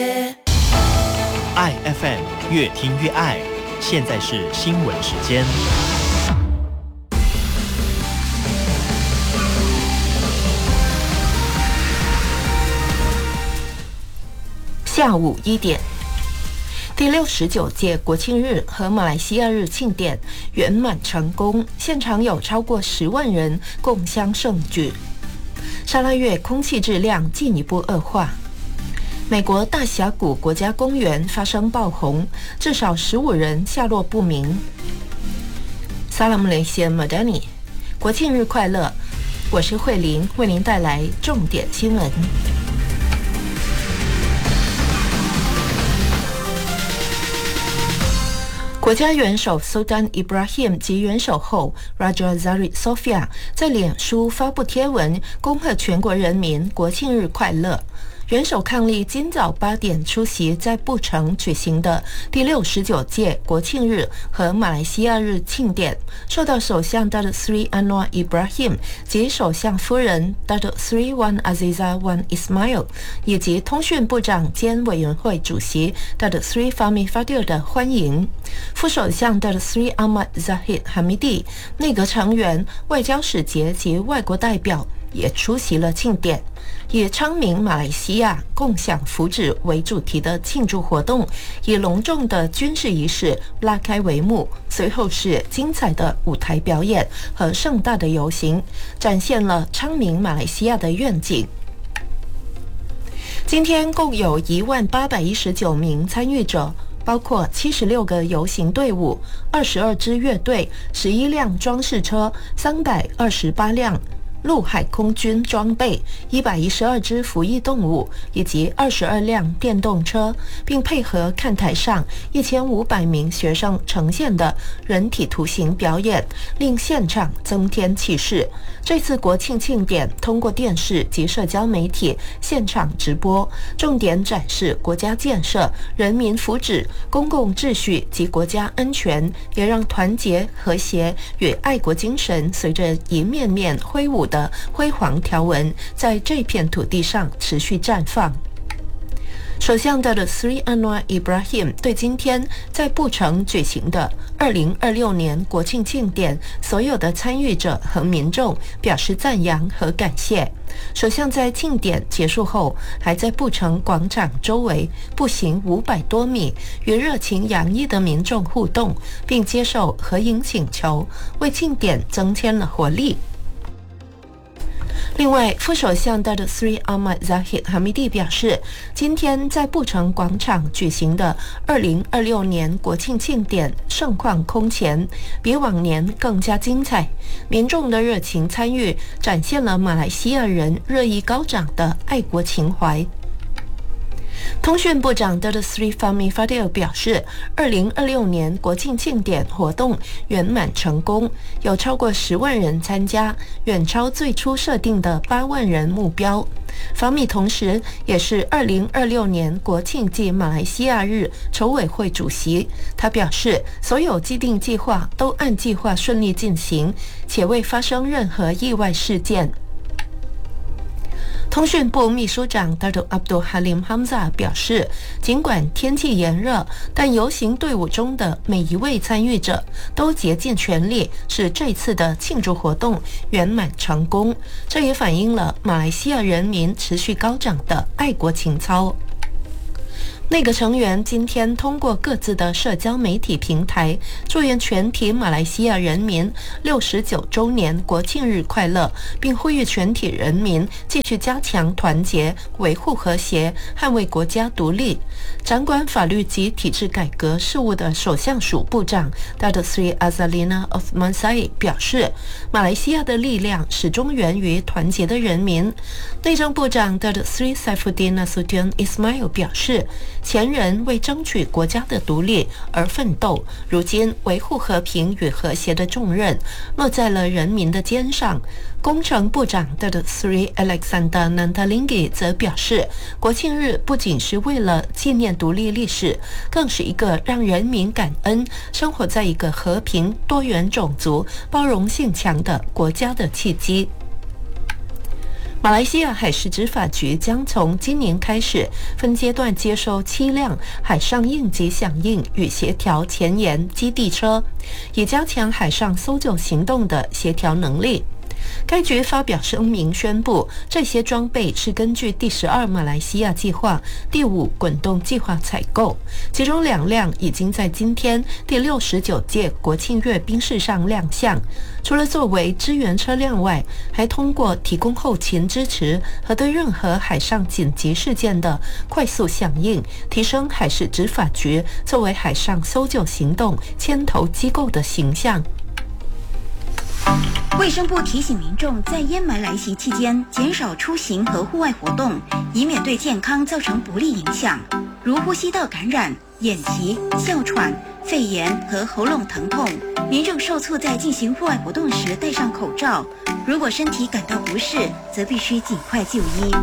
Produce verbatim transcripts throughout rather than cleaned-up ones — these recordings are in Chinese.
爱 F M 越听越爱，现在是新闻时间。 下午一点，第六十九届国庆日和马来西亚日庆典圆满成功，现场有超过十万人共襄盛举。沙拉越空气质量进一步恶化。美国大峡谷国家公园发生爆红，至少十五人下落不明。萨拉姆雷西马达尼，国庆日快乐！我是慧玲，为您带来重点新闻。国家元首 Sultan Ibrahim 及元首后 Raja Zahid Sofia 在脸书发布贴文，恭贺全国人民国庆日快乐。元首伉俪今早八点出席在布城举行的第六十九届国庆日和马来西亚日庆典，受到首相 Datuk Seri Anwar Ibrahim 及首相夫人 Datuk Seri Wan Azizah Wan Ismail 以及通讯部长兼委员会主席 Datuk Seri Fahmi Fadil 的欢迎。副首相 Datuk Seri Ahmad Zahid Hamidi、内阁成员、外交使节及外国代表也出席了庆典。以昌明马来西亚共享福祉为主题的庆祝活动，以隆重的军事仪式拉开帷幕，随后是精彩的舞台表演和盛大的游行，展现了昌明马来西亚的愿景。今天共有一万八百一十九名参与者，包括七十六个游行队伍、二十二支乐队、十一辆装饰车、三百二十八辆陆海空军装备、一百一十二只服役动物以及二十二辆电动车，并配合看台上一千五百名学生呈现的人体图形表演，令现场增添气势。这次国庆庆典通过电视及社交媒体现场直播，重点展示国家建设、人民福祉、公共秩序及国家安全，也让团结、和谐与爱国精神随着一面面挥舞的辉煌条纹在这片土地上持续绽放。首相 Datuk Seri Anwar Ibrahim 对今天在布城举行的二零二六年国庆庆典所有的参与者和民众表示赞扬和感谢。首相在庆典结束后，还在布城广场周围步行五百多米，与热情洋溢的民众互动，并接受合影请求，为庆典增添了活力。另外，副首相 Datuk Seri Ahmad Zahid Hamidi 表示，今天在布城广场举行的二零二六年国庆庆典盛况空前，比往年更加精彩。民众的热情参与，展现了马来西亚人热议高涨的爱国情怀。通讯部长 Datuk Seri Fahmi Fadil 表示，二零二六年国庆庆典活动圆满成功，有超过十万人参加，远超最初设定的八万人目标。法米同时也是二零二六年国庆暨马来西亚日筹委会主席，他表示，所有既定计划都按计划顺利进行，且未发生任何意外事件。通讯部秘书长 Datuk Abdul Halim Hamzah 表示，尽管天气炎热，但游行队伍中的每一位参与者都竭尽全力，使这次的庆祝活动圆满成功。这也反映了马来西亚人民持续高涨的爱国情操。内阁成员今天通过各自的社交媒体平台，祝愿全体马来西亚人民六十九周年国庆日快乐，并呼吁全体人民继续加强团结，维护和谐，捍卫国家独立。掌管法律及体制改革事务的首相署部长 Datuk Seri Azalina Othman Said 表示，马来西亚的力量始终源于团结的人民。内政部长 Datuk Seri Saifuddin Nasution Ismail 表示，前人为争取国家的独立而奋斗，如今维护和平与和谐的重任落在了人民的肩上。工程部长 Datuk Seri Alexander Nantalinggi 则表示，国庆日不仅是为了纪念独立历史，更是一个让人民感恩生活在一个和平、多元种族、包容性强的国家的契机。 马来西亚海事执法局将从今年开始分阶段接收七辆海上应急响应与协调前沿基地车，以加强海上搜救行动的协调能力。该局发表声明宣布，这些装备是根据第十二马来西亚计划、第五滚动计划采购，其中两辆已经在今天第六十九届国庆阅兵式上亮相。除了作为支援车辆外，还通过提供后勤支持和对任何海上紧急事件的快速响应，提升海事执法局作为海上搜救行动牵头机构的形象。 卫生部提醒民众，在烟霾来袭期间，减少出行和户外活动，以免对健康造成不利影响，如呼吸道感染、眼疾、哮喘、肺炎和喉咙疼痛。民众受促在进行户外活动时戴上口罩，如果身体感到不适，则必须尽快就医。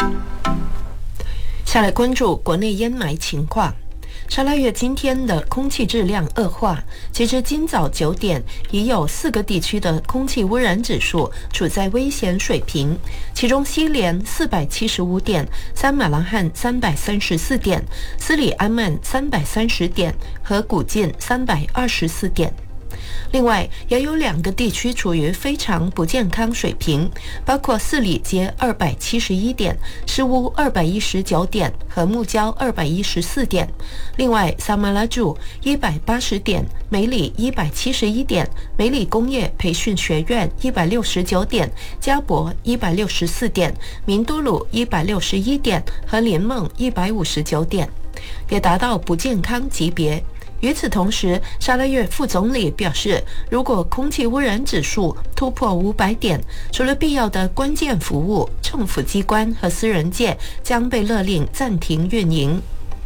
下来关注国内烟霾情况。沙拉越今天的空气质量恶化，截至今早九点，已有四个地区的空气污染指数处在危险水平，其中西联四百七十五点，三马兰汉三百三十四点，斯里安曼三百三十点和古晋三百二十四点。另外，也有两个地区处于非常不健康水平，包括四里街二百七十一点、诗屋二百一十九点和木礁二百一十四点。另外，萨马拉柱一百八十点、梅里一百七十一点、梅里工业培训学院一百六十九点、加博一百六十四点、明都鲁一百六十一点和林梦一百五十九点，也达到不健康级别。与此同时，沙拉越副总理表示，如果空气污染指数突破五百点，除了必要的关键服务，政府机关和私人界将被勒令暂停运营。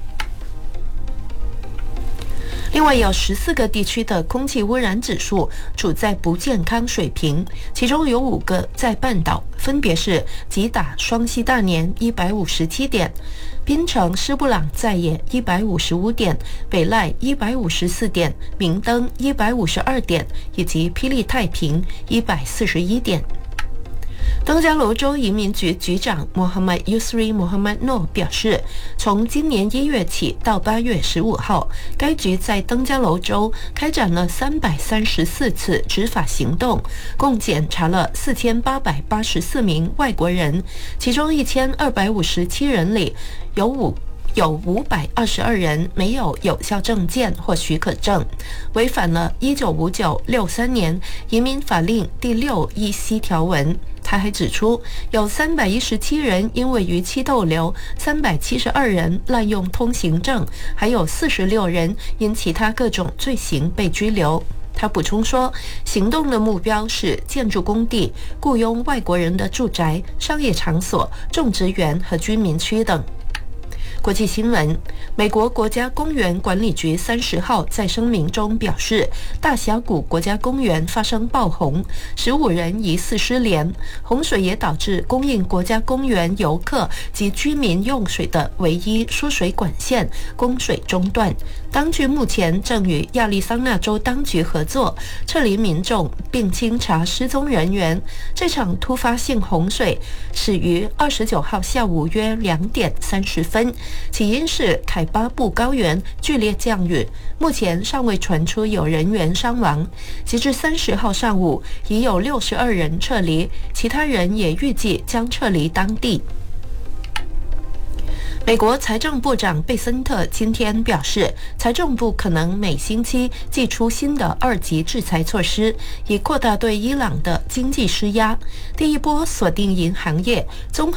另外有十四个地区的空气污染指数处在不健康水平，其中有五个在半岛，分别是吉打双溪大年一百五十七点，槟城施布朗在野一百五十五点，北赖一百五十四点，明登一百五十二点，以及霹雳太平一百四十一点。登嘉楼州移民局局长 Muhammad Yusri Muhammad Noor 表示，从今年一月起到八月十五号，该局在登嘉楼州开展了三百三十四次执法行动，共检查了四千八百八十四名外国人，其中一千二百五十七人里有五有五百二十二人没有有效证件或许可证，违反了一九五九六三年移民法令第六一 C 条文。他还指出，有三百一十七人因为逾期逗留，三百七十二人滥用通行证，还有四十六人因其他各种罪行被拘留。他补充说，行动的目标是建筑工地、雇佣外国人的住宅、商业场所、种植园和居民区等。国际新闻，美国国家公园管理局三十号在声明中表示，大峡谷国家公园发生暴洪，十五人疑似失联，洪水也导致供应国家公园游客及居民用水的唯一输水管线供水中断。当局目前正与亚利桑那州当局合作，撤离民众并清查失踪人员。这场突发性洪水始于二十九号下午约两点三十分，起因是凯巴布高原剧烈降雨，目前尚未传出有人员伤亡。截至三十号上午，已有六十二人撤离，其他人也预计将撤离当地。美国财政部长贝森特今天表示，财政部可能每星期祭出新的二级制裁措施，以扩大对伊朗的经济施压。第一波锁定银行业、综合